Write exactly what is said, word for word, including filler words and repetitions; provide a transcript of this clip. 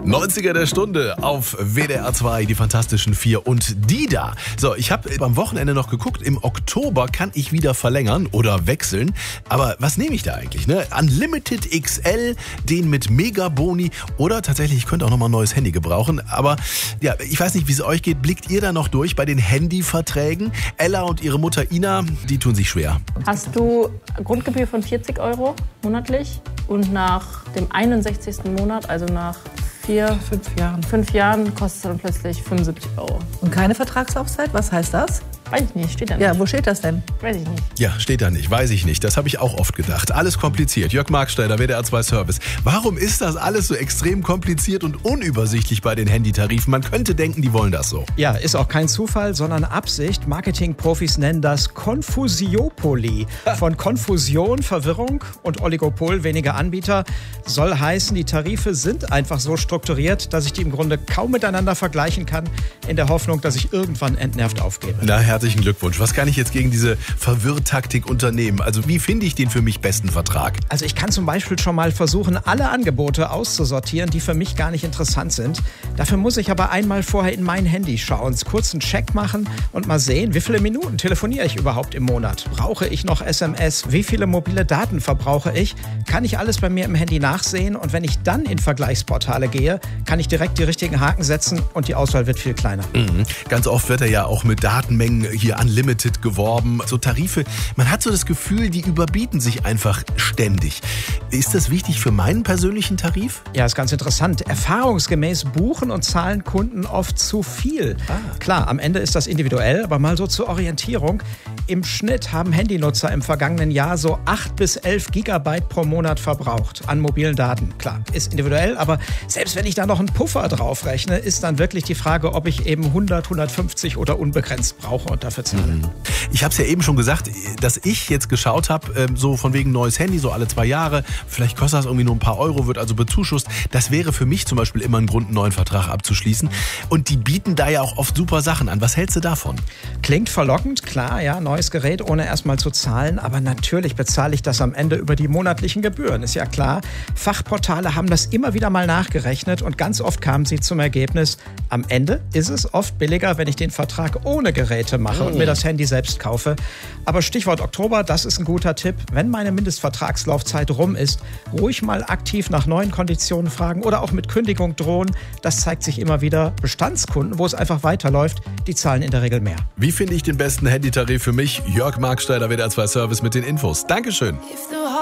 neunziger der Stunde auf W D R zwei, die Fantastischen Vier und die da. So, ich habe am Wochenende noch geguckt, im Oktober kann ich wieder verlängern oder wechseln. Aber was nehme ich da eigentlich? Ne? Unlimited X L, den mit Mega-Boni oder tatsächlich, ich könnte auch nochmal ein neues Handy gebrauchen. Aber ja, ich weiß nicht, wie es euch geht. Blickt ihr da noch durch bei den Handyverträgen? Ella und ihre Mutter Ina, die tun sich schwer. Hast du Grundgebühr von vierzig Euro monatlich und nach dem einundsechzigsten Monat, also nach vier, Fünf Jahren. fünf Jahren, kostet es dann plötzlich fünfundsiebzig Euro. Und keine Vertragslaufzeit? Was heißt das? Weiß ich nicht, steht da nicht. Ja, wo steht das denn? Weiß ich nicht. Ja, steht da nicht, weiß ich nicht. Das habe ich auch oft gedacht. Alles kompliziert. Jörg Marksteiner, W D R zwei Service. Warum ist das alles so extrem kompliziert und unübersichtlich bei den Handytarifen? Man könnte denken, die wollen das so. Ja, ist auch kein Zufall, sondern Absicht. Marketingprofis nennen das Konfusiopoly. Von Konfusion, Verwirrung und Oligopol, weniger Anbieter, soll heißen, die Tarife sind einfach so strukturiert, dass ich die im Grunde kaum miteinander vergleichen kann, in der Hoffnung, dass ich irgendwann entnervt aufgebe. Na, herzlichen Glückwunsch. Was kann ich jetzt gegen diese Verwirrtaktik unternehmen? Also wie finde ich den für mich besten Vertrag? Also ich kann zum Beispiel schon mal versuchen, alle Angebote auszusortieren, die für mich gar nicht interessant sind. Dafür muss ich aber einmal vorher in mein Handy schauen, kurz einen Check machen und mal sehen, wie viele Minuten telefoniere ich überhaupt im Monat? Brauche ich noch S M S? Wie viele mobile Daten verbrauche ich? Kann ich alles bei mir im Handy nachsehen? Und wenn ich dann in Vergleichsportale gehe, kann ich direkt die richtigen Haken setzen und die Auswahl wird viel kleiner. Mhm. Ganz oft wird er ja auch mit Datenmengen hier Unlimited geworben. So Tarife, man hat so das Gefühl, die überbieten sich einfach ständig. Ist das wichtig für meinen persönlichen Tarif? Ja, ist ganz interessant. Erfahrungsgemäß buchen und zahlen Kunden oft zu viel. Ah. Klar, am Ende ist das individuell, aber mal so zur Orientierung. Im Schnitt haben Handynutzer im vergangenen Jahr so acht bis elf Gigabyte pro Monat verbraucht an mobilen Daten. Klar, ist individuell, aber selbst wenn ich da noch einen Puffer draufrechne, ist dann wirklich die Frage, ob ich eben hundert, hundertfünfzig oder unbegrenzt brauche und dafür zahle. Mhm. Ich habe es ja eben schon gesagt, dass ich jetzt geschaut habe, so von wegen neues Handy, so alle zwei Jahre, vielleicht kostet das irgendwie nur ein paar Euro, wird also bezuschusst. Das wäre für mich zum Beispiel immer ein Grund, einen neuen Vertrag abzuschließen. Und die bieten da ja auch oft super Sachen an. Was hältst du davon? Klingt verlockend, klar, ja, neues Gerät, ohne erstmal zu zahlen. Aber natürlich bezahle ich das am Ende über die monatlichen Gebühren, ist ja klar. Fachportale haben das immer wieder mal nachgerechnet und ganz oft kamen sie zum Ergebnis, am Ende ist es oft billiger, wenn ich den Vertrag ohne Geräte mache und mir das Handy selbst kaufe. Aber Stichwort Oktober, das ist ein guter Tipp. Wenn meine Mindestvertragslaufzeit rum ist, ruhig mal aktiv nach neuen Konditionen fragen oder auch mit Kündigung drohen. Das zeigt sich immer wieder. Bestandskunden, wo es einfach weiterläuft, die zahlen in der Regel mehr. Wie finde ich den besten Handytarif für mich? Jörg Marksteiner, W D R zwei Service mit den Infos. Dankeschön.